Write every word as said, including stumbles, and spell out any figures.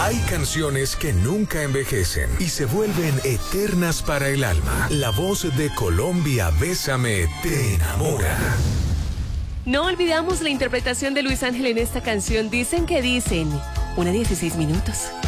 Hay canciones que nunca envejecen y se vuelven eternas para el alma. La voz de Colombia, Bésame, te enamora. No olvidamos la interpretación de Luis Ángel en esta canción. Dicen que dicen. Una dieciséis minutos.